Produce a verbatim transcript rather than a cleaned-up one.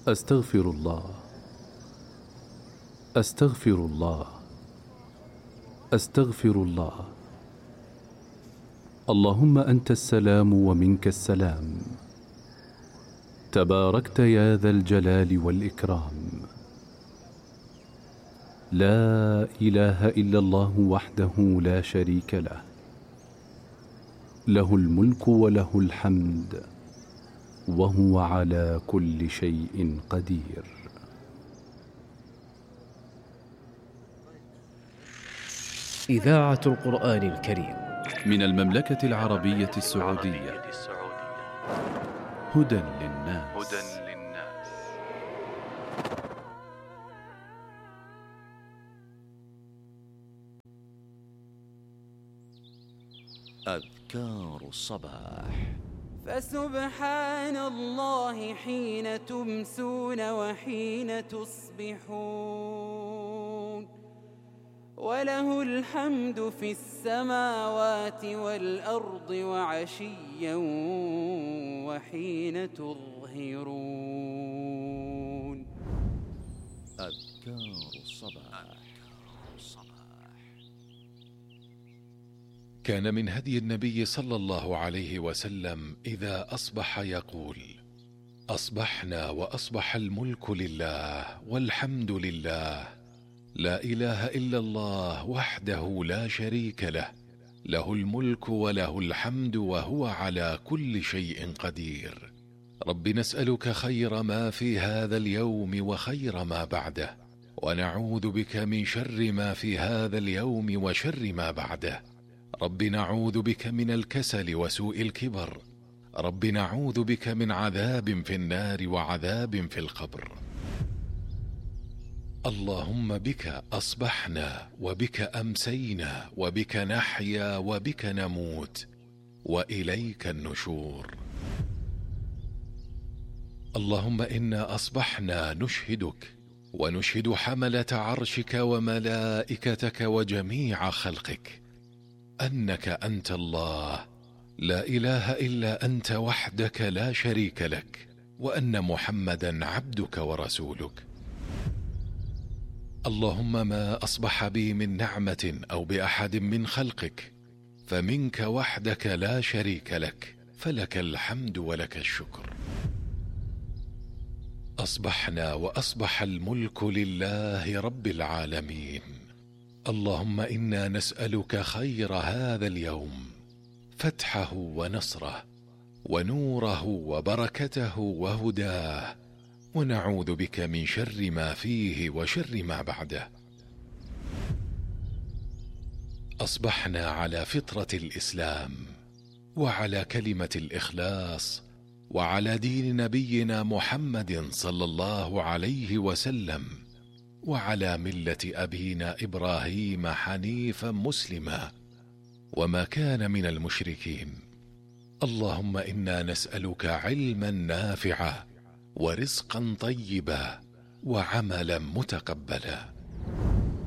أستغفر الله أستغفر الله أستغفر الله. اللهم أنت السلام ومنك السلام، تباركت يا ذا الجلال والإكرام. لا إله إلا الله وحده لا شريك له، له الملك وله الحمد وهو على كل شيء قدير. إذاعة القرآن الكريم من المملكة العربية السعودية. هدى للناس. أذكار الصباح. فسبحان الله حين تمسون وحين تصبحون، وله الحمد في السماوات والأرض وعشيا وحين تظهرون. أذكار الصباح. كان من هدي النبي صلى الله عليه وسلم إذا أصبح يقول: أصبحنا وأصبح الملك لله والحمد لله، لا إله إلا الله وحده لا شريك له، له الملك وله الحمد وهو على كل شيء قدير. رب نسألك خير ما في هذا اليوم وخير ما بعده، ونعوذ بك من شر ما في هذا اليوم وشر ما بعده. رب نعوذ بك من الكسل وسوء الكبر، رب نعوذ بك من عذاب في النار وعذاب في القبر. اللهم بك أصبحنا وبك أمسينا وبك نحيا وبك نموت وإليك النشور. اللهم إنا أصبحنا نشهدك ونشهد حملة عرشك وملائكتك وجميع خلقك أنك أنت الله، لا إله إلا أنت وحدك لا شريك لك، وأن محمدا عبدك ورسولك. اللهم ما أصبح بي من نعمة أو بأحد من خلقك فمنك وحدك لا شريك لك، فلك الحمد ولك الشكر. أصبحنا وأصبح الملك لله رب العالمين. اللهم إنا نسألك خير هذا اليوم، فتحه ونصره ونوره وبركته وهداه، ونعوذ بك من شر ما فيه وشر ما بعده. أصبحنا على فطرة الإسلام وعلى كلمة الإخلاص وعلى دين نبينا محمد صلى الله عليه وسلم وعلى ملة أبينا إبراهيم حنيفا مسلما وما كان من المشركين. اللهم إنا نسألك علما نافعا ورزقا طيبا وعملا متقبلا.